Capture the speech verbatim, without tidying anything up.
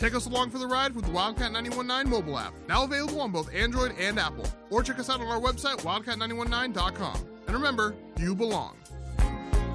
Take us along for the ride with the Wildcat nine one nine mobile app, now available on both Android and Apple. Or check us out on our website, wildcat nine one nine dot com. And remember, you belong.